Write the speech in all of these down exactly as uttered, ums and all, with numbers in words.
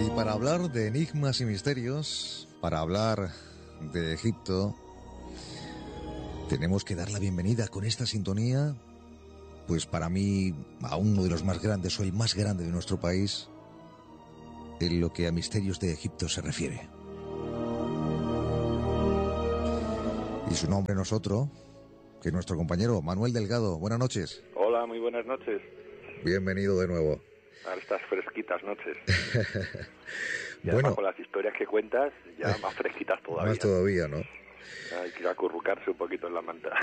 Y para hablar de enigmas y misterios, para hablar de Egipto, tenemos que dar la bienvenida con esta sintonía, pues para mí, a uno de los más grandes o el más grande de nuestro país, en lo que a misterios de Egipto se refiere. Y su nombre no es otro que nuestro compañero Manuel Delgado. Buenas noches. Hola, muy buenas noches. Bienvenido de nuevo. A estas fresquitas noches. Y bueno, además con las historias que cuentas, ya más fresquitas todavía. Más todavía, ¿no? Hay que acurrucarse un poquito en la manta.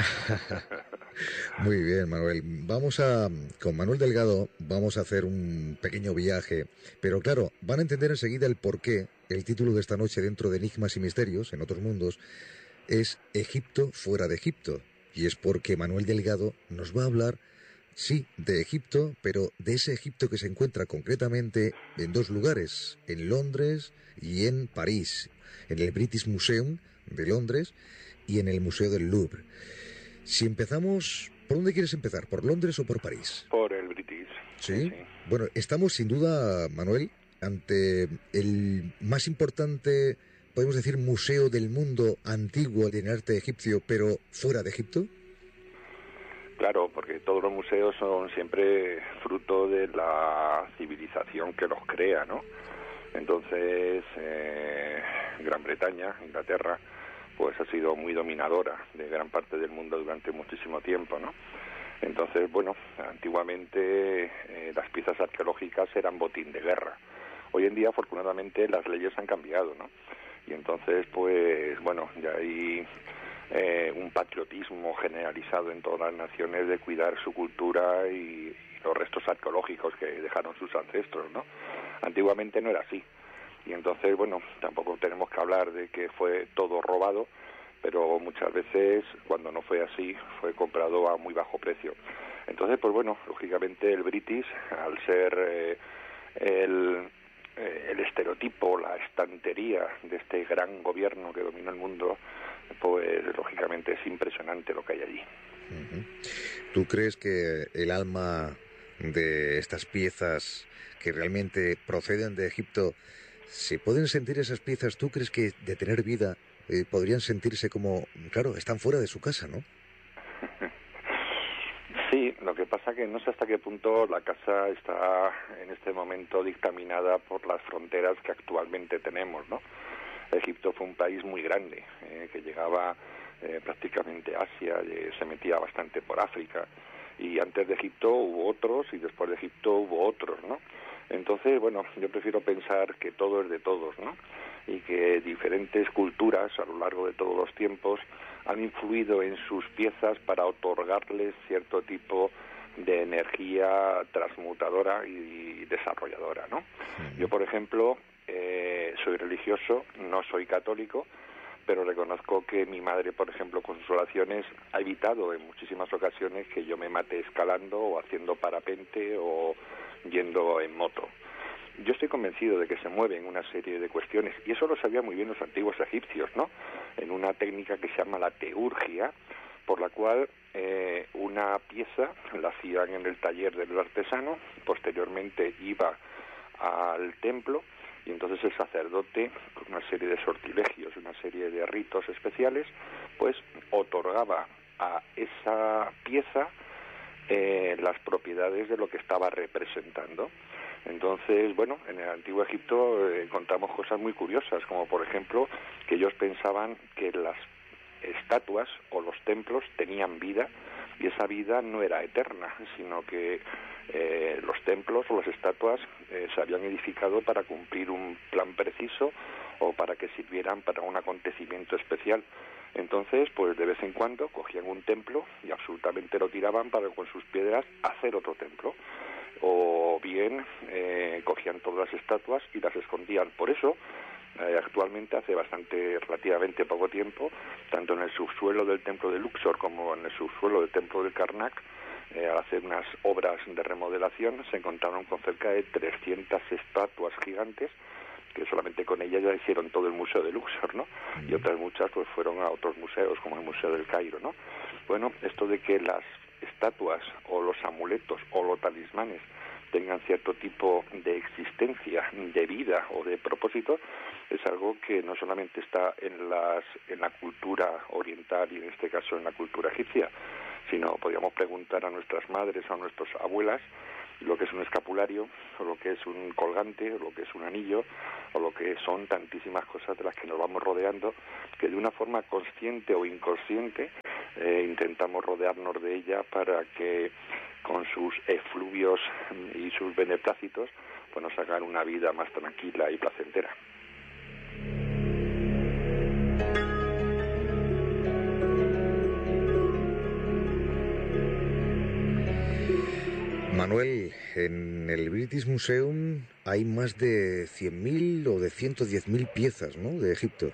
Muy bien, Manuel. Vamos a, con Manuel Delgado, vamos a hacer un pequeño viaje, pero claro, van a entender enseguida el porqué. El título de esta noche dentro de Enigmas y Misterios, en otros mundos, es Egipto fuera de Egipto. Y es porque Manuel Delgado nos va a hablar, sí, de Egipto, pero de ese Egipto que se encuentra concretamente en dos lugares, en Londres y en París, en el British Museum de Londres y en el Museo del Louvre. Si empezamos, ¿por dónde quieres empezar? ¿Por Londres o por París? Por el British. ¿Sí? Sí. Bueno, estamos sin duda, Manuel, ante el más importante, podemos decir, museo del mundo antiguo en arte egipcio, pero fuera de Egipto. Claro, porque todos los museos son siempre fruto de la civilización que los crea, ¿no? Entonces, eh, Gran Bretaña, Inglaterra, pues ha sido muy dominadora de gran parte del mundo durante muchísimo tiempo, ¿no? Entonces, bueno, antiguamente eh, las piezas arqueológicas eran botín de guerra. Hoy en día, afortunadamente, las leyes han cambiado, ¿no? Y entonces, pues, bueno, ya hay eh, un patriotismo generalizado en todas las naciones de cuidar su cultura y, y los restos arqueológicos que dejaron sus ancestros, ¿no? Antiguamente no era así. Y entonces, bueno, tampoco tenemos que hablar de que fue todo robado, pero muchas veces, cuando no fue así, fue comprado a muy bajo precio. Entonces, pues bueno, lógicamente el British, al ser eh, el... el estereotipo, la estantería de este gran gobierno que domina el mundo, pues lógicamente es impresionante lo que hay allí. Uh-huh. ¿Tú crees que el alma de estas piezas que realmente proceden de Egipto, se pueden sentir esas piezas? ¿Tú crees que de tener vida eh, podrían sentirse como, claro, están fuera de su casa, ¿no? Sí, lo que pasa que no sé hasta qué punto la casa está en este momento dictaminada por las fronteras que actualmente tenemos, ¿no? Egipto fue un país muy grande, eh, que llegaba eh, prácticamente a Asia, eh, se metía bastante por África, y antes de Egipto hubo otros y después de Egipto hubo otros, ¿no? Entonces, bueno, yo prefiero pensar que todo es de todos, ¿no? Y que diferentes culturas a lo largo de todos los tiempos han influido en sus piezas para otorgarles cierto tipo de energía transmutadora y desarrolladora, ¿no? Yo, por ejemplo, eh, soy religioso, no soy católico, pero reconozco que mi madre, por ejemplo, con sus oraciones ha evitado en muchísimas ocasiones que yo me mate escalando o haciendo parapente o yendo en moto. Yo estoy convencido de que se mueven una serie de cuestiones, y eso lo sabían muy bien los antiguos egipcios, ¿no? En una técnica que se llama la teurgia, por la cual eh, una pieza la hacían en el taller del artesano, posteriormente iba al templo, y entonces el sacerdote, con una serie de sortilegios, una serie de ritos especiales, pues otorgaba a esa pieza eh, las propiedades de lo que estaba representando. Entonces, bueno, en el antiguo Egipto eh, encontramos cosas muy curiosas, como por ejemplo que ellos pensaban que las estatuas o los templos tenían vida, y esa vida no era eterna, sino que eh, los templos o las estatuas eh, se habían edificado para cumplir un plan preciso o para que sirvieran para un acontecimiento especial. Entonces, pues de vez en cuando cogían un templo y absolutamente lo tiraban para con sus piedras hacer otro templo, o bien eh, cogían todas las estatuas y las escondían. Por eso, eh, actualmente, hace bastante, relativamente poco tiempo, tanto en el subsuelo del templo de Luxor como en el subsuelo del templo de Karnak, eh, al hacer unas obras de remodelación, se encontraron con cerca de trescientas estatuas gigantes, que solamente con ellas ya hicieron todo el museo de Luxor, ¿no? Y otras muchas pues fueron a otros museos, como el Museo del Cairo, ¿no? Bueno, esto de que las estatuas o los amuletos o los talismanes tengan cierto tipo de existencia, de vida o de de propósito, es algo que no solamente está en las en la cultura oriental y en este caso en la cultura egipcia, sino podríamos preguntar a nuestras madres o a nuestras abuelas lo que es un escapulario, o lo que es un colgante, o lo que es un anillo, o lo que son tantísimas cosas de las que nos vamos rodeando, que de una forma consciente o inconsciente eh, intentamos rodearnos de ella para que con sus efluvios y sus beneplácitos pues nos hagan una vida más tranquila y placentera. Manuel, en el British Museum hay más de cien mil o de ciento diez mil piezas, ¿no?, de Egipto.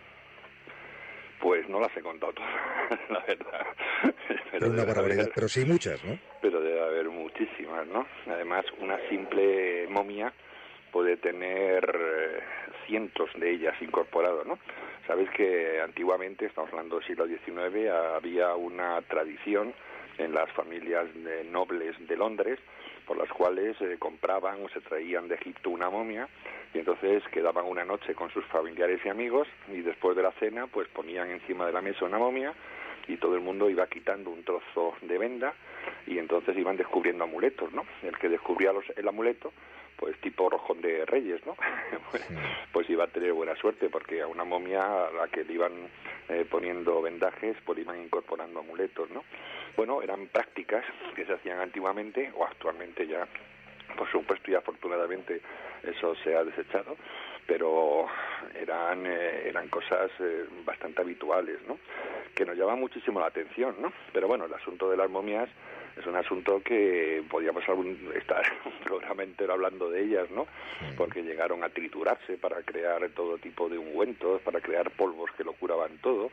Pues no las he contado todas, la verdad. Pero una barbaridad, haber, pero sí muchas, ¿no? Pero debe haber muchísimas, ¿no? Además, una simple momia puede tener eh, cientos de ellas incorporadas, ¿no? Sabéis que antiguamente, estamos hablando del siglo diecinueve, había una tradición en las familias de nobles de Londres, por las cuales eh, compraban o se traían de Egipto una momia y entonces quedaban una noche con sus familiares y amigos y después de la cena pues ponían encima de la mesa una momia y todo el mundo iba quitando un trozo de venda y entonces iban descubriendo amuletos, ¿no? El que descubría los, el amuleto, pues tipo rojón de reyes, ¿no? pues, pues iba a tener buena suerte porque a una momia a la que le iban eh, poniendo vendajes pues iban incorporando amuletos, ¿no? Bueno, eran prácticas que se hacían antiguamente o actualmente ya, por supuesto, y afortunadamente eso se ha desechado, pero eran eh, eran cosas eh, bastante habituales, ¿no? Que nos llaman muchísimo la atención, ¿no? Pero bueno, el asunto de las momias es un asunto que podíamos algún, estar un programa entero hablando de ellas, ¿no? Porque llegaron a triturarse para crear todo tipo de ungüentos, para crear polvos que lo curaban todo.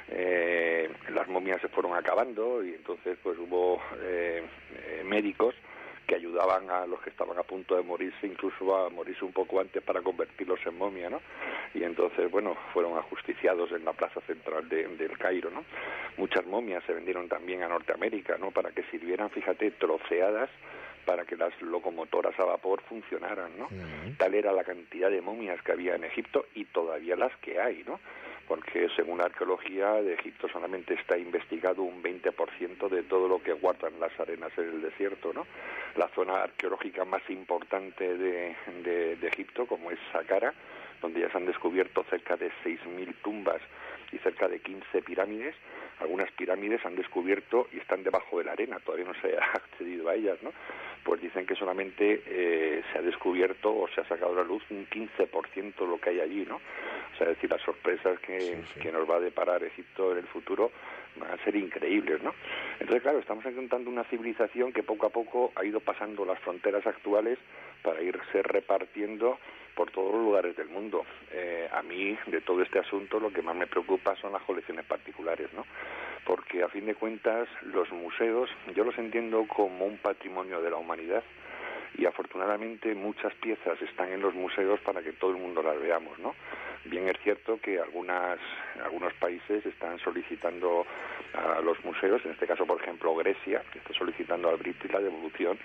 Eh, las momias se fueron acabando y entonces pues hubo eh, eh, médicos que ayudaban a los que estaban a punto de morirse, incluso a morirse un poco antes para convertirlos en momia, ¿no? Y entonces, bueno, fueron ajusticiados en la plaza central de, del Cairo, ¿no? Muchas momias se vendieron también a Norteamérica, ¿no? Para que sirvieran, fíjate, troceadas para que las locomotoras a vapor funcionaran, ¿no? Uh-huh. Tal era la cantidad de momias que había en Egipto y todavía las que hay, ¿no? Porque según la arqueología de Egipto solamente está investigado un veinte por ciento de todo lo que guardan las arenas en el desierto, ¿no? La zona arqueológica más importante de, de, de Egipto, como es Saqqara, donde ya se han descubierto cerca de seis mil tumbas y cerca de quince pirámides. Algunas pirámides han descubierto y están debajo de la arena, todavía no se ha accedido a ellas, ¿no? Pues dicen que solamente eh, se ha descubierto o se ha sacado a la luz un quince por ciento de lo que hay allí, ¿no? O sea, es decir, las sorpresas que, sí, sí. que nos va a deparar Egipto en el futuro van a ser increíbles, ¿no? Entonces, claro, estamos encontrando una civilización que poco a poco ha ido pasando las fronteras actuales para irse repartiendo por todos los lugares del mundo. Eh, a mí, de todo este asunto, lo que más me preocupa son las colecciones particulares, ¿no? Porque, a fin de cuentas, los museos, yo los entiendo como un patrimonio de la humanidad y, afortunadamente, muchas piezas están en los museos para que todo el mundo las veamos, ¿no? Bien es cierto que algunas algunos países están solicitando a los museos, en este caso, por ejemplo, Grecia, que está solicitando al British la devolución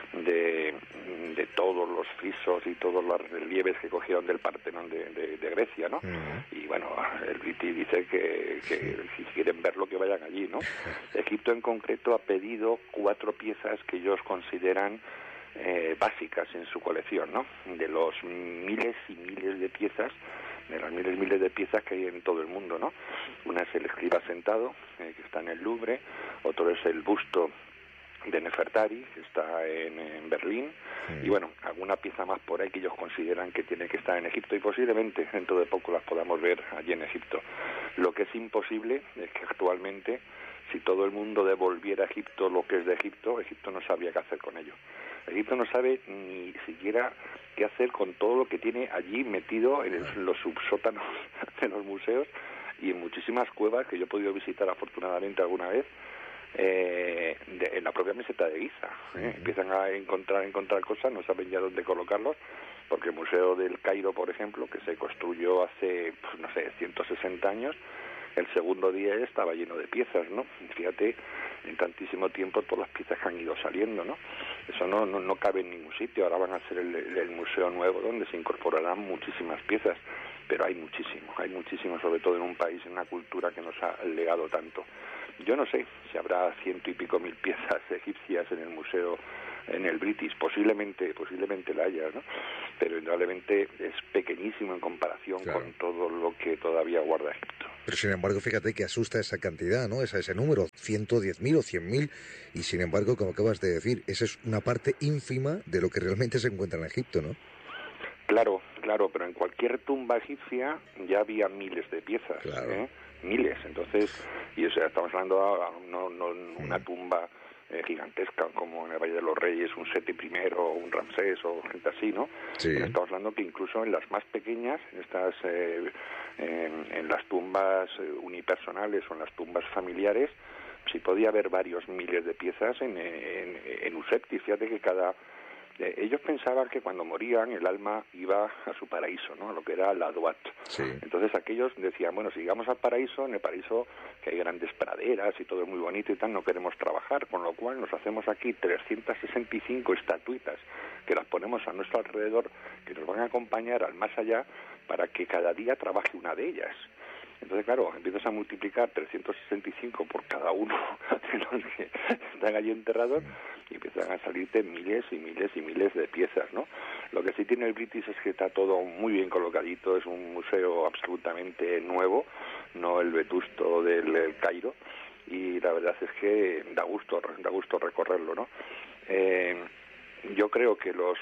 de, de todos los frisos y todos los relieves que cogieron del Partenón de, de, de Grecia, ¿no? Uh-huh. Y bueno, el British dice que, que si quieren verlo que vayan allí, ¿no? Egipto en concreto ha pedido cuatro piezas que ellos consideran eh, básicas en su colección, ¿no? De los miles y miles de piezas, de las miles y miles de piezas que hay en todo el mundo, ¿no? Una es el escriba sentado, eh, que está en el Louvre, otro es el busto de Nefertari, que está en, en Berlín, sí. Y bueno, alguna pieza más por ahí que ellos consideran que tiene que estar en Egipto y posiblemente dentro de poco las podamos ver allí en Egipto. Lo que es imposible es que actualmente, si todo el mundo devolviera a Egipto lo que es de Egipto, Egipto no sabría qué hacer con ello. Egipto no sabe ni siquiera qué hacer con todo lo que tiene allí metido en, el, en los subsótanos de los museos y en muchísimas cuevas que yo he podido visitar afortunadamente alguna vez. Eh, de, en la propia meseta de Giza, ¿eh? Uh-huh. Empiezan a encontrar encontrar cosas, no saben ya dónde colocarlos, porque el Museo del Cairo, por ejemplo, que se construyó hace, pues, no sé, ciento sesenta años, el segundo día estaba lleno de piezas, ¿no? Fíjate, en tantísimo tiempo todas las piezas que han ido saliendo, ¿no? Eso no, no, no cabe en ningún sitio. Ahora van a hacer el, el museo nuevo donde se incorporarán muchísimas piezas, pero hay muchísimo, hay muchísimo, sobre todo en un país, en una cultura que nos ha legado tanto. Yo no sé si habrá ciento y pico mil piezas egipcias en el museo, en el British, posiblemente, posiblemente la haya, ¿no? Pero indudablemente es pequeñísimo en comparación claro. con todo lo que todavía guarda Egipto. Pero sin embargo, fíjate que asusta esa cantidad, ¿no? Esa, ese número, ciento diez mil o cien mil, y sin embargo, como acabas de decir, esa es una parte ínfima de lo que realmente se encuentra en Egipto, ¿no? Claro, claro, pero en cualquier tumba egipcia ya había miles de piezas, claro. ¿eh? Miles, entonces, y o sea, estamos hablando de no, no, una tumba eh, gigantesca como en el Valle de los Reyes, un Seti primero, o un Ramsés o gente así, ¿no? Sí. Estamos hablando que incluso en las más pequeñas, en estas, eh, en, en las tumbas unipersonales o en las tumbas familiares, sí podía haber varios miles de piezas en, en, en Useptis. Fíjate que cada Eh, ellos pensaban que cuando morían el alma iba a su paraíso, ¿no? A lo que era la Duat. Sí. Entonces aquellos decían, bueno, si llegamos al paraíso, en el paraíso que hay grandes praderas y todo es muy bonito y tal, no queremos trabajar, con lo cual nos hacemos aquí trescientas sesenta y cinco estatuitas que las ponemos a nuestro alrededor, que nos van a acompañar al más allá para que cada día trabaje una de ellas. Entonces, claro, empiezas a multiplicar trescientos sesenta y cinco por cada uno de los que están allí enterrados y empiezan a salirte miles y miles y miles de piezas, ¿no? Lo que sí tiene el British es que está todo muy bien colocadito, es un museo absolutamente nuevo, no el vetusto del el Cairo, y la verdad es que da gusto, da gusto recorrerlo, ¿no? Eh, yo creo que los,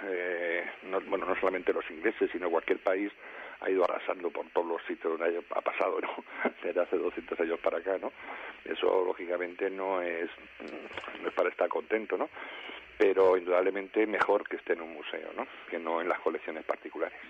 eh, no, bueno, no solamente los ingleses, sino cualquier país ha ido arrasando por todos los sitios donde ha pasado, ¿no? Desde hace doscientos años para acá, ¿no? Eso, lógicamente, no es, no es para estar contento, ¿no? Pero, indudablemente, mejor que esté en un museo, ¿no? Que no en las colecciones particulares.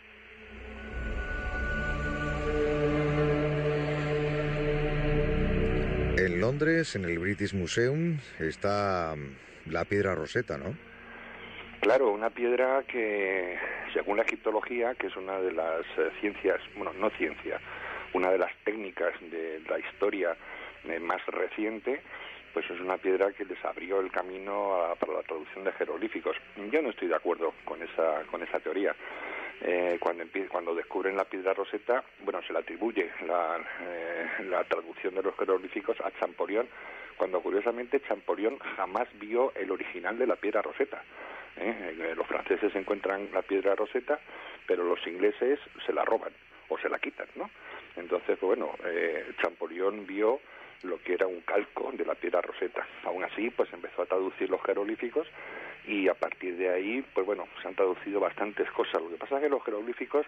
En Londres, en el British Museum, está la piedra Rosetta, ¿no? Claro, una piedra que, según la egiptología, que es una de las eh, ciencias, bueno, no ciencia, una de las técnicas de la historia eh, más reciente, pues es una piedra que les abrió el camino a, para la traducción de jeroglíficos. Yo no estoy de acuerdo con esa con esa teoría. Eh, cuando cuando descubren la piedra Rosetta, bueno, se le atribuye la, eh, la traducción de los jeroglíficos a Champollion, cuando curiosamente Champollion jamás vio el original de la piedra Rosetta. ¿Eh? Los franceses encuentran la piedra Rosetta, pero los ingleses se la roban o se la quitan, ¿no? Entonces, pues bueno, eh, Champollion vio lo que era un calco de la piedra Rosetta. Aún así, pues empezó a traducir los jeroglíficos y a partir de ahí, pues bueno, se han traducido bastantes cosas. Lo que pasa es que los jeroglíficos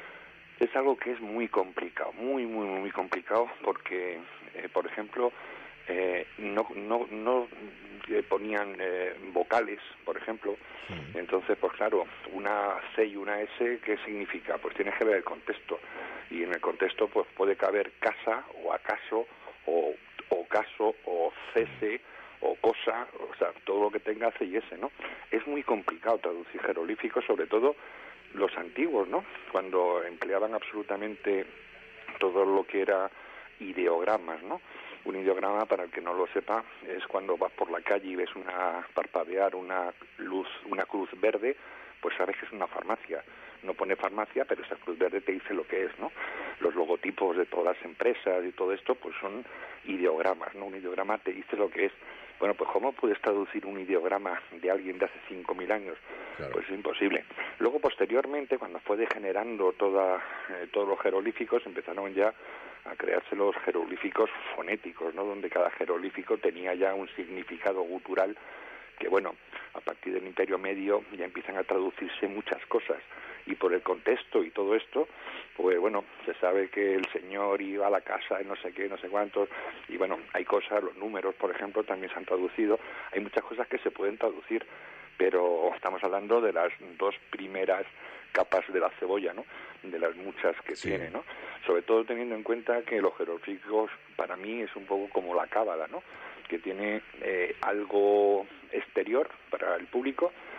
es algo que es muy complicado, muy, muy, muy complicado, porque, eh, por ejemplo, eh, no, no, no eh, ponían eh, vocales, por ejemplo. Sí. Entonces, pues claro, una C y una S, ¿qué significa? Pues tienes que ver el contexto, y en el contexto pues puede caber casa o acaso o, o caso o cese o cosa, o sea, todo lo que tenga C y S, ¿no? Es muy complicado traducir jeroglíficos, sobre todo los antiguos, ¿no? Cuando empleaban absolutamente todo lo que era ideogramas, ¿no? Un ideograma, para el que no lo sepa, es cuando vas por la calle y ves una parpadear una luz, una cruz verde, pues sabes que es una farmacia. No pone farmacia, pero esa cruz verde te dice lo que es, ¿no? Los logotipos de todas las empresas y todo esto, pues son ideogramas, ¿no? Un ideograma te dice lo que es. Bueno, pues ¿cómo puedes traducir un ideograma de alguien de hace cinco mil años? Claro. Pues es imposible. Luego, posteriormente, cuando fue degenerando toda, eh, todos los jeroglíficos, empezaron ya a crearse los jeroglíficos fonéticos, ¿no? Donde cada jeroglífico tenía ya un significado gutural que, bueno, a partir del Imperio Medio ya empiezan a traducirse muchas cosas, y por el contexto y todo esto, pues bueno, se sabe que el señor iba a la casa de no sé qué, no sé cuántos, y bueno, hay cosas, los números, por ejemplo, también se han traducido, hay muchas cosas que se pueden traducir, pero estamos hablando de las dos primeras capas de la cebolla, ¿no? De las muchas que sí. tiene, ¿no? Sobre todo teniendo en cuenta que los jeroglíficos, para mí, es un poco como la cábala, ¿no? Que tiene eh, algo exterior para el público, pero luego hay una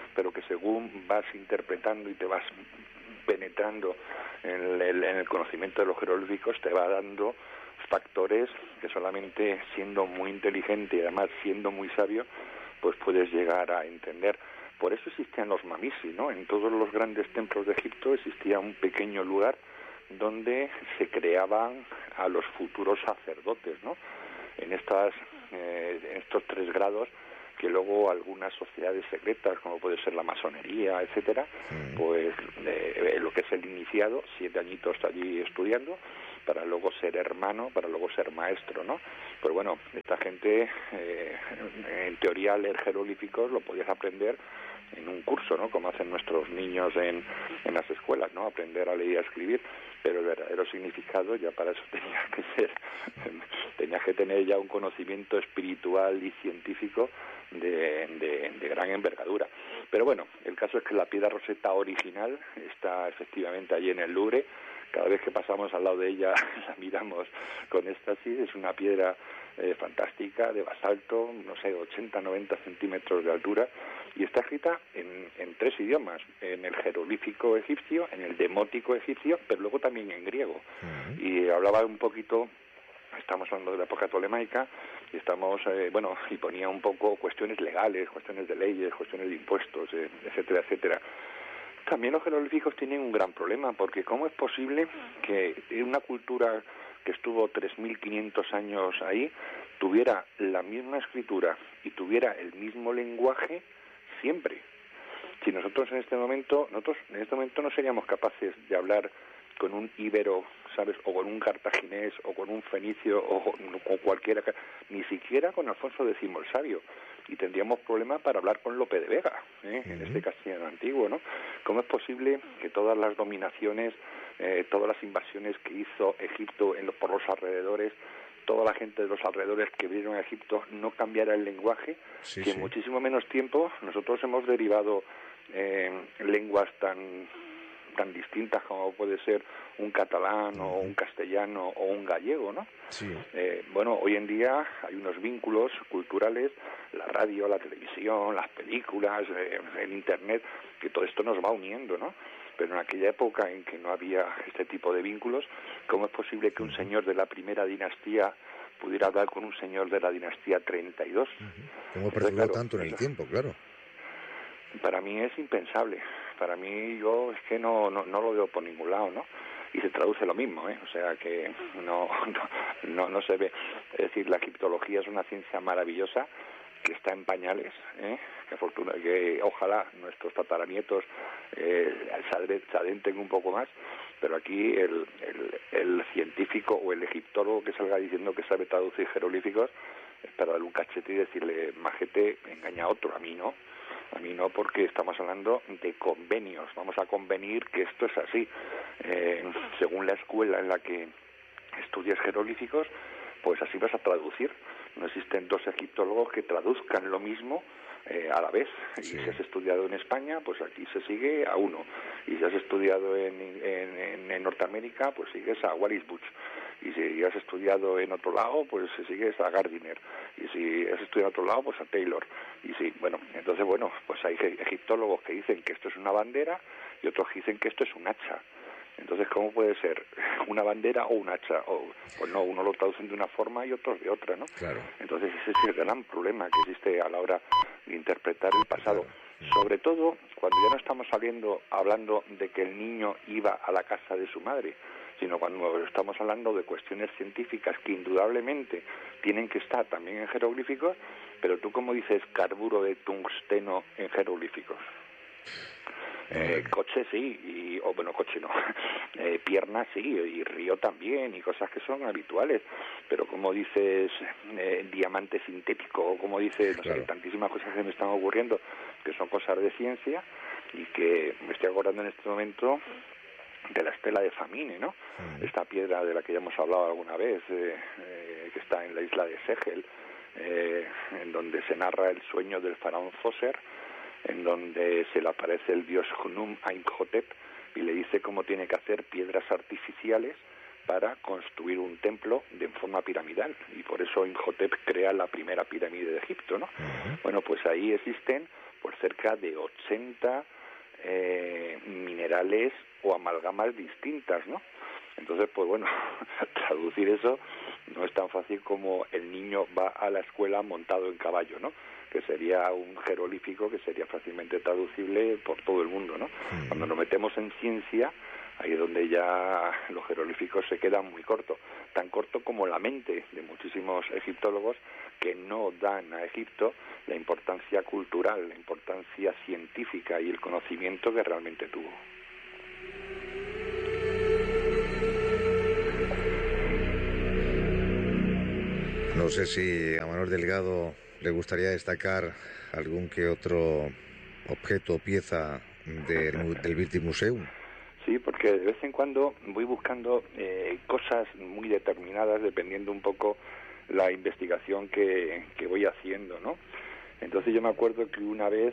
pero que según vas interpretando y te vas penetrando en el, en el conocimiento de los jeroglíficos, te va dando factores que solamente siendo muy inteligente y además siendo muy sabio, pues puedes llegar a entender. Por eso existían los mamisi, ¿no? En todos los grandes templos de Egipto existía un pequeño lugar donde se creaban a los futuros sacerdotes, ¿no? En estas, eh, en estos tres grados que luego algunas sociedades secretas, como puede ser la masonería, etcétera, pues eh, lo que es el iniciado, siete añitos allí estudiando, para luego ser hermano, para luego ser maestro, ¿no? Pues bueno, esta gente, eh, en teoría, leer jeroglíficos lo podías aprender en un curso, ¿no? Como hacen nuestros niños en, en las escuelas, ¿no? Aprender a leer y a escribir, pero el verdadero significado ya para eso tenía que ser, tenía que tener ya un conocimiento espiritual y científico de, de, de gran envergadura. Pero bueno, el caso es que la piedra roseta original está efectivamente allí en el Louvre. Cada vez que pasamos al lado de ella la miramos con éxtasis. Es una piedra eh, fantástica, de basalto, no sé, ochenta, noventa centímetros de altura, y está escrita en, en tres idiomas, en el jeroglífico egipcio, en el demótico egipcio, pero luego también en griego. Uh-huh. Y hablaba un poquito, estamos hablando de la época tolemaica, y estamos, eh, bueno, y ponía un poco cuestiones legales, cuestiones de leyes, cuestiones de impuestos, eh, etcétera, etcétera. También los jeroglíficos tienen un gran problema, porque ¿cómo es posible que una cultura que estuvo tres mil quinientos años ahí tuviera la misma escritura y tuviera el mismo lenguaje siempre? Si nosotros en este momento, nosotros en este momento no seríamos capaces de hablar con un íbero, ¿sabes?, o con un cartaginés, o con un fenicio, o con cualquiera, ni siquiera con Alfonso X el Sabio, y tendríamos problemas para hablar con Lope de Vega, ¿eh? Uh-huh. En este castellano antiguo, ¿no? ¿Cómo es posible que todas las dominaciones, eh, todas las invasiones que hizo Egipto en los, por los alrededores, toda la gente de los alrededores que vieron a Egipto no cambiara el lenguaje, sí, que sí. En muchísimo menos tiempo nosotros hemos derivado eh, lenguas tan tan distintas como puede ser un catalán uh-huh. o un castellano o un gallego, ¿no? Sí. Eh, bueno, hoy en día hay unos vínculos culturales, la radio, la televisión, las películas, eh, el internet, que todo esto nos va uniendo, ¿no? Pero en aquella época en que no había este tipo de vínculos, ¿cómo es posible que un señor de la primera dinastía pudiera hablar con un señor de la dinastía treinta y dos? Uh-huh. ¿Cómo perduró claro, tanto en el tiempo, claro? Para mí es impensable. Para mí, yo es que no, no, no lo veo por ningún lado, ¿no? Y se traduce lo mismo, ¿eh? O sea que no, no, no, no se ve. Es decir, la egiptología es una ciencia maravillosa que está en pañales, ¿eh? Que, fortuna, que ojalá nuestros tataranietos eh, se adentren un poco más, pero aquí el, el, el científico o el egiptólogo que salga diciendo que sabe traducir jeroglíficos es para darle un cachete y decirle, majete, engaña a otro, a mí no. A mí no, porque estamos hablando de convenios. Vamos a convenir que esto es así. Eh, según la escuela en la que estudias jeroglíficos, pues así vas a traducir. No existen dos egiptólogos que traduzcan lo mismo eh, a la vez. Sí. Y si has estudiado en España, pues aquí se sigue a uno. Y si has estudiado en, en, en Norteamérica, pues sigues a Wallis Budge. Y si has estudiado en otro lado, pues sigues a Gardiner. Y si has estudiado en otro lado, pues a Taylor. Y sí, bueno, entonces, bueno, pues hay egiptólogos que dicen que esto es una bandera y otros que dicen que esto es un hacha. Entonces, ¿cómo puede ser una bandera o un hacha? O, pues no, uno lo traducen de una forma y otros de otra, ¿no? Claro. Entonces, ese es el gran problema que existe a la hora de interpretar el pasado. Claro. Sobre todo cuando ya no estamos saliendo hablando de que el niño iba a la casa de su madre, sino cuando estamos hablando de cuestiones científicas que indudablemente tienen que estar también en jeroglíficos, pero tú, ¿cómo dices carburo de tungsteno en jeroglíficos? Eh, coche sí, y, o bueno, coche no, eh, pierna sí, y río también, y cosas que son habituales, pero como dices eh, diamante sintético, o como dices, no claro. sé, tantísimas cosas que me están ocurriendo, que son cosas de ciencia, y que me estoy acordando en este momento de la estela de Famine, ¿no? Uh-huh. Esta piedra de la que ya hemos hablado alguna vez, eh, eh, que está en la isla de Segel, eh, en donde se narra el sueño del faraón Zoser, en donde se le aparece el dios Hnum a Imhotep y le dice cómo tiene que hacer piedras artificiales para construir un templo de forma piramidal, y por eso Imhotep crea la primera pirámide de Egipto, ¿no? Uh-huh. Bueno, pues ahí existen pues cerca de ochenta eh, minerales o amalgamas distintas, ¿no? Entonces, pues bueno, traducir eso no es tan fácil como el niño va a la escuela montado en caballo, ¿no? Que sería un jeroglífico que sería fácilmente traducible por todo el mundo, ¿no? Mm. Cuando nos metemos en ciencia, ahí es donde ya los jeroglíficos se quedan muy cortos, tan corto como la mente de muchísimos egiptólogos que no dan a Egipto la importancia cultural, la importancia científica y el conocimiento que realmente tuvo. No sé si a Manuel Delgado le gustaría destacar algún que otro objeto o pieza del, del British Museum. Sí, porque de vez en cuando voy buscando eh, cosas muy determinadas dependiendo un poco la investigación que, que voy haciendo, ¿no? Entonces yo me acuerdo que una vez,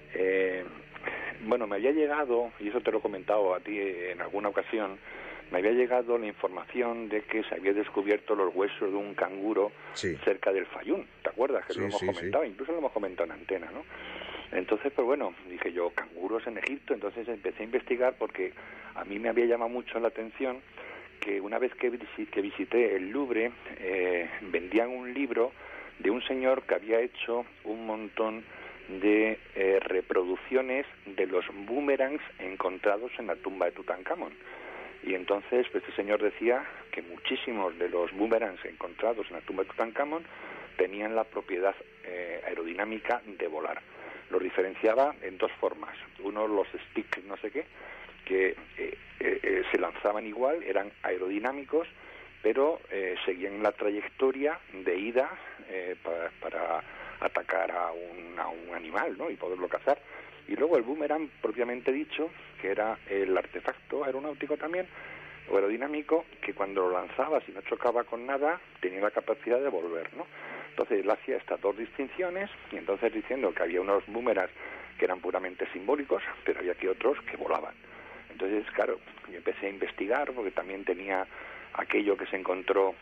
eh, bueno, me había llegado, y eso te lo he comentado a ti en alguna ocasión, me había llegado la información de que se había descubierto los huesos de un canguro sí. cerca del Fayum, ¿te acuerdas? Que sí, lo hemos sí, comentado, sí. Incluso lo hemos comentado en antena, ¿no? Entonces, pues bueno, dije yo, canguros en Egipto, entonces empecé a investigar porque a mí me había llamado mucho la atención que una vez que, que visité el Louvre, eh, vendían un libro de un señor que había hecho un montón de eh, reproducciones de los boomerangs encontrados en la tumba de Tutankamón. Y entonces pues, este señor decía que muchísimos de los boomerangs encontrados en la tumba de Tutankamón tenían la propiedad eh, aerodinámica de volar. Los diferenciaba en dos formas. Uno, los sticks no sé qué, que eh, eh, se lanzaban igual, eran aerodinámicos, pero eh, seguían la trayectoria de ida eh, para, para atacar a un, a un animal, ¿no? Y poderlo cazar. Y luego el boomerang propiamente dicho, que era el artefacto aeronáutico también, o aerodinámico, que cuando lo lanzaba, si no chocaba con nada, tenía la capacidad de volver, ¿no? Entonces él hacía estas dos distinciones, y entonces diciendo que había unos boomerangs que eran puramente simbólicos, pero había que otros que volaban. Entonces, claro, yo empecé a investigar, porque también tenía aquello que se encontró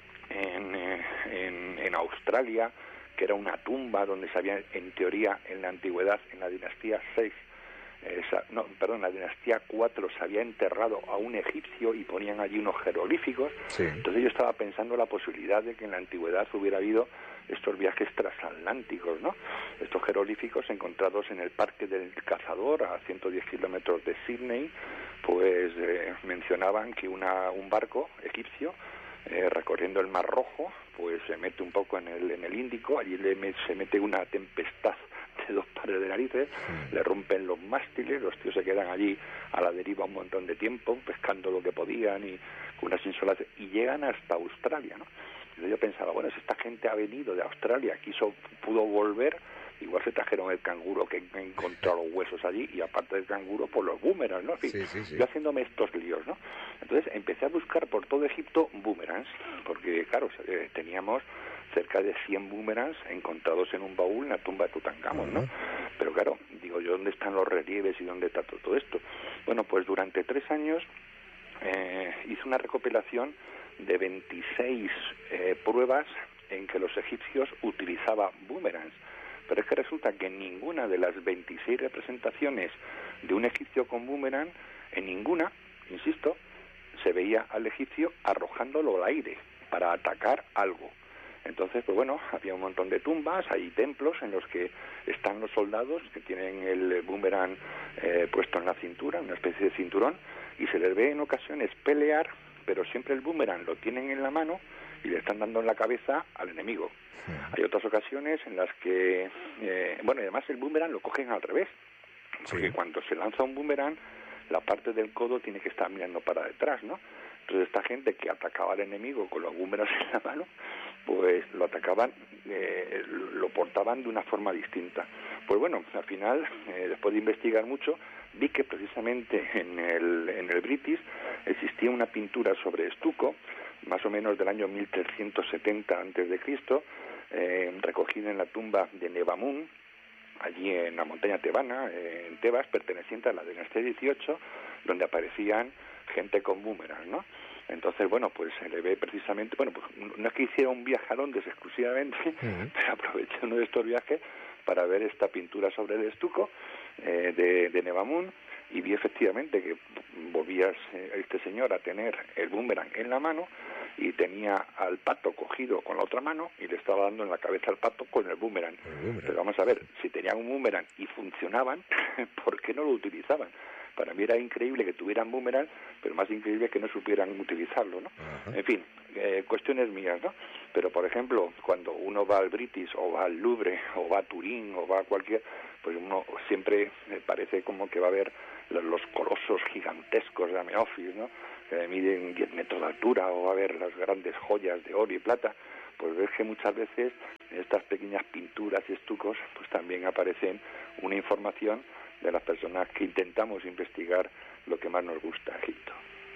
en, eh, en, en Australia, que era una tumba donde se había, en teoría, en la antigüedad, en la dinastía seis, eh, no, perdón, en la dinastía cuatro se había enterrado a un egipcio y ponían allí unos jeroglíficos. Sí. Entonces yo estaba pensando la posibilidad de que en la antigüedad hubiera habido estos viajes transatlánticos, ¿no? Estos jeroglíficos encontrados en el Parque del Cazador, a ciento diez kilómetros de Sydney, pues eh, mencionaban que una, un barco egipcio Eh, recorriendo el Mar Rojo, pues se mete un poco en el en el Índico, allí le me, se mete una tempestad de dos pares de narices, sí. Le rompen los mástiles, los tíos se quedan allí a la deriva un montón de tiempo, pescando lo que podían y con unas insolaciones, y llegan hasta Australia, ¿no? Entonces yo pensaba, bueno, si esta gente ha venido de Australia, quiso, pudo volver, igual se trajeron el canguro que encontró los huesos allí, y aparte del canguro, pues los boomerangs, ¿no? En fin, sí, sí, sí. Yo haciéndome estos líos, ¿no? Entonces empecé a buscar por todo Egipto boomerangs, porque claro, eh, teníamos cerca de cien boomerangs encontrados en un baúl en la tumba de Tutankamón, ¿no? Uh-huh. Pero claro, digo yo, ¿dónde están los relieves y dónde está todo esto? Bueno, pues durante tres años eh, hice una recopilación de veintiséis eh, pruebas en que los egipcios utilizaban boomerangs. Pero es que resulta que en ninguna de las veintiséis representaciones de un egipcio con boomerang, en ninguna, insisto, se veía al egipcio arrojándolo al aire para atacar algo. Entonces, pues bueno, había un montón de tumbas, hay templos en los que están los soldados que tienen el boomerang eh, puesto en la cintura, una especie de cinturón, y se les ve en ocasiones pelear, pero siempre el boomerang lo tienen en la mano y le están dando en la cabeza al enemigo. Sí. Hay otras ocasiones en las que, eh, bueno, y además el boomerang lo cogen al revés, porque sí. Cuando se lanza un boomerang, la parte del codo tiene que estar mirando para detrás, ¿no? Entonces esta gente que atacaba al enemigo con los boomerangs en la mano, pues lo atacaban, eh, lo portaban de una forma distinta. Pues bueno, al final, eh, después de investigar mucho, vi que precisamente en el, en el British existía una pintura sobre estuco, más o menos del año mil trescientos setenta antes de Cristo, eh, recogida en la tumba de Nebamun, allí en la montaña tebana, eh, en Tebas, perteneciente a la dinastía dieciocho, donde aparecían gente con boomerang, ¿no? Entonces, bueno, pues se le ve precisamente, bueno, pues no es que hiciera un viaje a Londres exclusivamente, uh-huh. pero aproveché uno de estos viajes para ver esta pintura sobre el estuco eh, de, de Nevamun, y vi efectivamente que volvías eh, este señor a tener el boomerang en la mano y tenía al pato cogido con la otra mano y le estaba dando en la cabeza al pato con el boomerang. El boomerang. Pero vamos a ver, si tenían un boomerang y funcionaban, ¿por qué no lo utilizaban? Para mí era increíble que tuvieran boomerang, pero más increíble que no supieran utilizarlo, ¿no? Ajá. En fin, eh, cuestiones mías, ¿no? Pero, por ejemplo, cuando uno va al British o va al Louvre o va a Turín o va a cualquier, pues uno siempre me parece como que va a ver los, los colosos gigantescos de Ameófis, ¿no? Que miden diez metros de altura, o va a ver las grandes joyas de oro y plata. Pues ves que muchas veces en estas pequeñas pinturas y estucos pues también aparecen una información de las personas que intentamos investigar lo que más nos gusta, Egipto.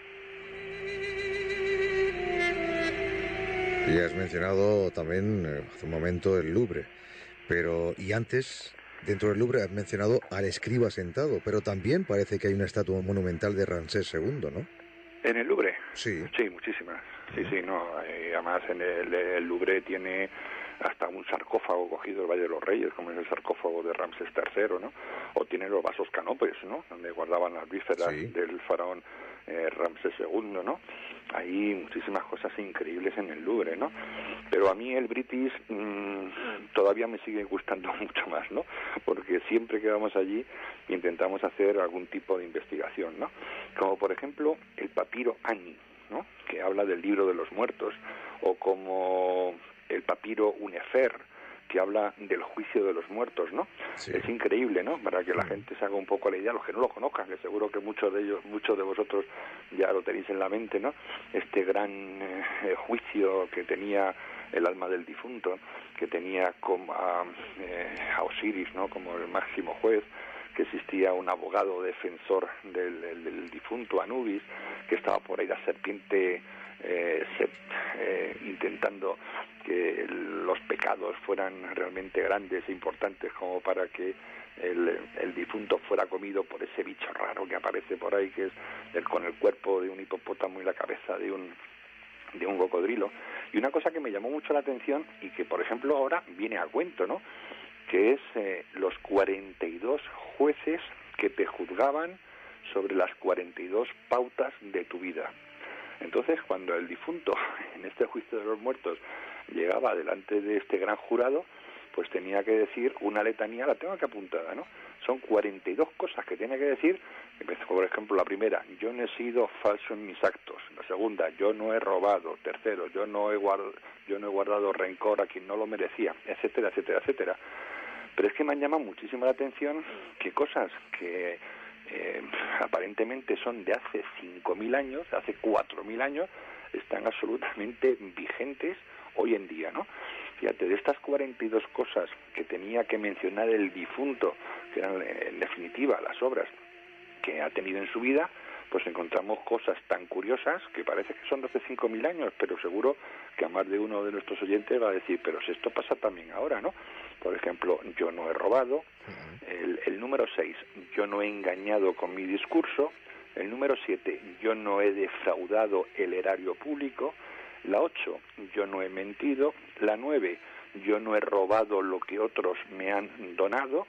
Y has mencionado también hace un momento el Louvre, pero y antes, dentro del Louvre, has mencionado al escriba sentado, pero también parece que hay una estatua monumental de Ramsés segundo, ¿no? ¿En el Louvre? Sí. Sí, muchísimas. Sí, sí, no. Eh, además, en el, el Louvre tiene hasta un sarcófago cogido del Valle de los Reyes, como es el sarcófago de Ramsés tercero, ¿no? O tiene los vasos canopes, ¿no? Donde guardaban las vísceras sí. del faraón eh, Ramsés segundo, ¿no? Hay muchísimas cosas increíbles en el Louvre, ¿no? Pero a mí el British mmm, todavía me sigue gustando mucho más, ¿no? Porque siempre que vamos allí intentamos hacer algún tipo de investigación, ¿no? Como por ejemplo el papiro Ani, ¿no? Que habla del libro de los muertos, o como el papiro Unefer, que habla del juicio de los muertos, ¿no? Sí. Es increíble, ¿no? Para que la gente se haga un poco la idea, los que no lo conozcan, que seguro que muchos de ellos, muchos de vosotros ya lo tenéis en la mente, ¿no? Este gran eh, juicio que tenía el alma del difunto, que tenía como a, eh, a Osiris, ¿no? Como el máximo juez, que existía un abogado defensor del, del, del difunto Anubis, que estaba por ahí la serpiente eh, se, eh, intentando que los pecados fueran realmente grandes e importantes como para que el, el difunto fuera comido por ese bicho raro que aparece por ahí, que es el, con el cuerpo de un hipopótamo y la cabeza de un de un cocodrilo. Y una cosa que me llamó mucho la atención y que por ejemplo ahora viene a cuento, ¿no? Que es eh, los cuarenta y dos jueces que te juzgaban sobre las cuarenta y dos pautas de tu vida. Entonces, cuando el difunto, en este juicio de los muertos, llegaba delante de este gran jurado, pues tenía que decir una letanía, la tengo aquí apuntada, ¿no? Son cuarenta y dos cosas que tiene que decir. Por ejemplo, la primera, yo no he sido falso en mis actos. La segunda, yo no he robado. Tercero, yo no he guardado, yo no he guardado rencor a quien no lo merecía, etcétera, etcétera, etcétera. Pero es que me han llamado muchísimo la atención que cosas que eh, aparentemente son de hace cinco mil años, de hace cuatro mil años, están absolutamente vigentes hoy en día, ¿no? Fíjate, de estas cuarenta y dos cosas que tenía que mencionar el difunto, que eran en definitiva las obras que ha tenido en su vida, pues encontramos cosas tan curiosas que parece que son de hace cinco mil años, pero seguro que a más de uno de nuestros oyentes va a decir, pero si esto pasa también ahora, ¿no? Por ejemplo, yo no he robado. El, el número seis, yo no he engañado con mi discurso. El número siete, yo no he defraudado el erario público. La ocho, yo no he mentido. La nueve, yo no he robado lo que otros me han donado.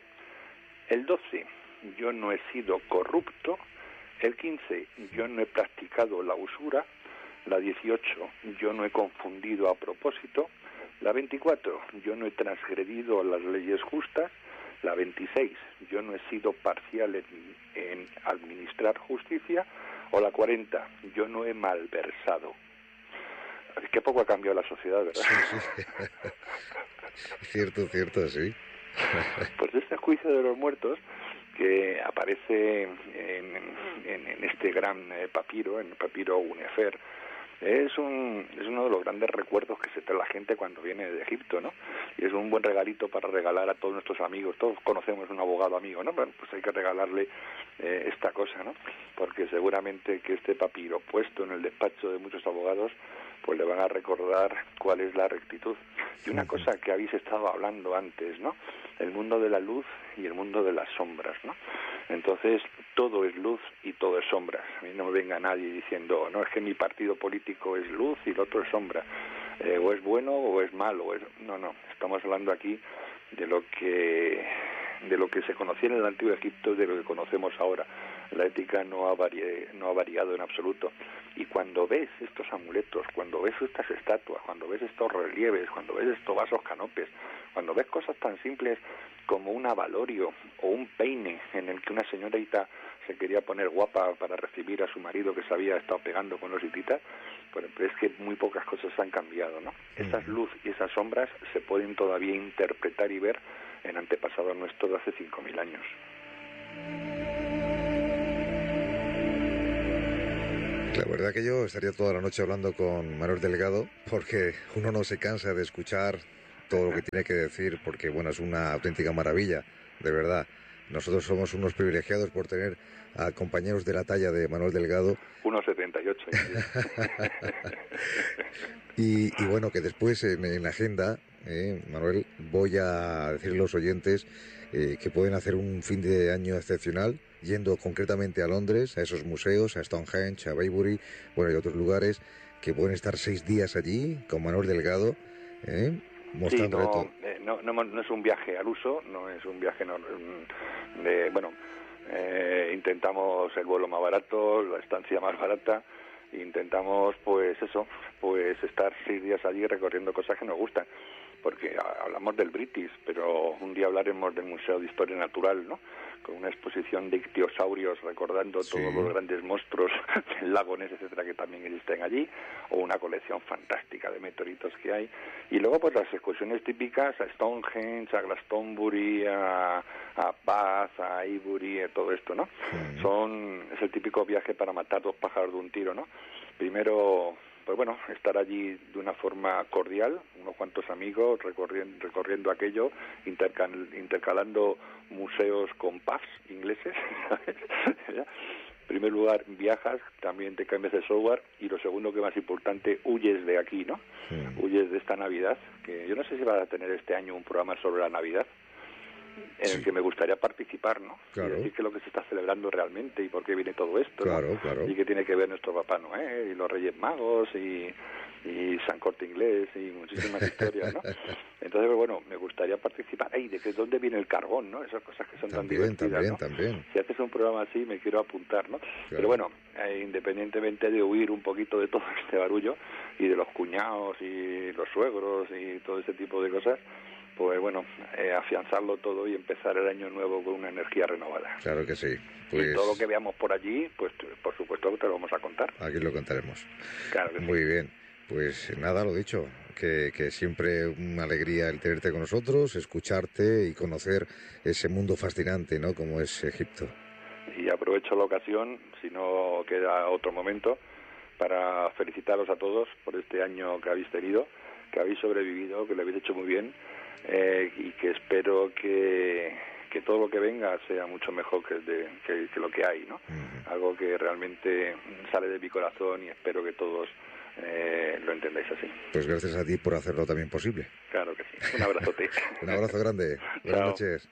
El doce, yo no he sido corrupto. El quince, yo no he practicado la usura. La dieciocho, yo no he confundido a propósito. La veinticuatro, yo no he transgredido las leyes justas. La veintiséis, yo no he sido parcial en, en administrar justicia. O la cuarenta, yo no he malversado. Qué poco ha cambiado la sociedad, ¿verdad? Sí, sí. Cierto, cierto, sí. Pues este juicio de los muertos que aparece en, en, en este gran eh, papiro, en el papiro Unefer, es un es uno de los grandes recuerdos que se trae la gente cuando viene de Egipto, ¿no? Y es un buen regalito para regalar a todos nuestros amigos. Todos conocemos un abogado amigo, ¿no? Bueno, pues hay que regalarle eh, esta cosa, ¿no? Porque seguramente que este papiro puesto en el despacho de muchos abogados pues le van a recordar cuál es la rectitud. Y una cosa que habéis estado hablando antes, ¿no? El mundo de la luz y el mundo de las sombras, ¿no? Entonces, todo es luz y todo es sombra. A mí no me venga nadie diciendo, no, es que mi partido político es luz y el otro es sombra. Eh, o es bueno o es malo. O es... No, no, estamos hablando aquí de lo que de lo que se conocía en el Antiguo Egipto y de lo que conocemos ahora. La ética no ha, vari- no ha variado en absoluto. Y cuando ves estos amuletos, cuando ves estas estatuas, cuando ves estos relieves, cuando ves estos vasos canopes, cuando ves cosas tan simples como un abalorio o un peine en el que una señorita se quería poner guapa para recibir a su marido que se había estado pegando con los hititas, pues es que muy pocas cosas han cambiado, ¿no? Esas luz y esas sombras se pueden todavía interpretar y ver en antepasados nuestros de hace cinco mil años. La verdad que yo estaría toda la noche hablando con Manuel Delgado, porque uno no se cansa de escuchar todo lo que tiene que decir, porque bueno, es una auténtica maravilla, de verdad. Nosotros somos unos privilegiados por tener a compañeros de la talla de Manuel Delgado. uno setenta y ocho. y, y bueno, que después en, en la agenda, eh, Manuel, voy a decirle a los oyentes eh, que pueden hacer un fin de año excepcional, yendo concretamente a Londres, a esos museos, a Stonehenge, a Baybury, bueno, y otros lugares, que pueden estar seis días allí con Manuel Delgado, eh, mostrando sí, no, todo. Eh, no, no, no es un viaje al uso, no es un viaje no, de, bueno, eh, intentamos el vuelo más barato, la estancia más barata, intentamos pues eso, pues estar seis días allí recorriendo cosas que nos gustan, porque hablamos del British, pero un día hablaremos del Museo de Historia Natural, ¿no? Con una exposición de ictiosaurios recordando sí. todos los grandes monstruos del lago Ness, etcétera, que también existen allí, o una colección fantástica de meteoritos que hay. Y luego pues las excursiones típicas a Stonehenge, a Glastonbury, a, a Bath, a Highbury, a todo esto, ¿no? Sí. Son es el típico viaje para matar dos pájaros de un tiro, ¿no? Primero, pues bueno, estar allí de una forma cordial, unos cuantos amigos recorriendo, recorriendo aquello, intercal, intercalando museos con pubs ingleses, ¿sabes? En primer lugar, viajas, también te cambias de software, y lo segundo, que más importante, huyes de aquí, ¿no? Sí. Huyes de esta Navidad, que yo no sé si va a tener este año un programa sobre la Navidad, en sí. el que me gustaría participar, ¿no? Claro. Y decir qué es lo que se está celebrando realmente y por qué viene todo esto, claro, ¿no? Claro. Y qué tiene que ver nuestro Papá Noel y los Reyes Magos y, y San Corte Inglés y muchísimas historias, ¿no? Entonces, bueno, me gustaría participar. ¡Ay! ¿De qué, dónde viene el carbón, no? Esas cosas que son también, tan divertidas, también, ¿no? También. Si haces un programa así, me quiero apuntar, ¿no? Claro. Pero bueno, eh, independientemente de huir un poquito de todo este barullo y de los cuñados y los suegros y todo ese tipo de cosas, pues bueno, eh, afianzarlo todo y empezar el año nuevo con una energía renovada. Claro que sí. Pues... Y todo lo que veamos por allí, pues por supuesto que te lo vamos a contar. Aquí lo contaremos. Claro que Muy sí. bien. Pues nada, lo dicho, que, que siempre una alegría el tenerte con nosotros, escucharte y conocer ese mundo fascinante, ¿no? Como es Egipto. Y aprovecho la ocasión, si no queda otro momento, para felicitaros a todos por este año que habéis tenido, que habéis sobrevivido, que lo habéis hecho muy bien. Eh, y que espero que, que todo lo que venga sea mucho mejor que, de, que, que lo que hay, ¿no? Uh-huh. Algo que realmente sale de mi corazón y espero que todos eh, lo entendáis así. Pues gracias a ti por hacerlo también posible. Claro que sí. Un abrazote. Un abrazo grande. Buenas Chao. noches.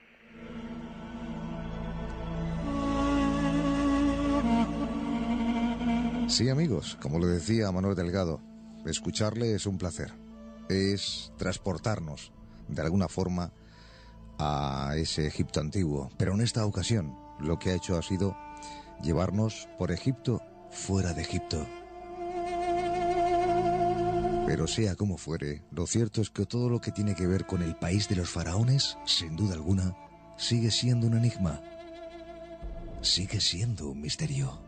Sí, amigos, como le decía Manuel Delgado, escucharle es un placer. Es transportarnos de alguna forma a ese Egipto antiguo, pero en esta ocasión lo que ha hecho ha sido llevarnos por Egipto fuera de Egipto. Pero sea como fuere, lo cierto es que todo lo que tiene que ver con el país de los faraones, sin duda alguna, sigue siendo un enigma, sigue siendo un misterio.